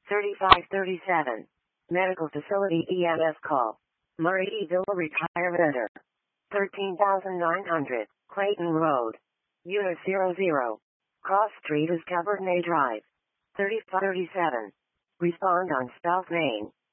3537. Medical Facility EMS call. Murrayville Retirement Center. 13,900. Clayton Road. Unit 00. Cross Street is Cabernet Drive. 3537. Respond on South Main.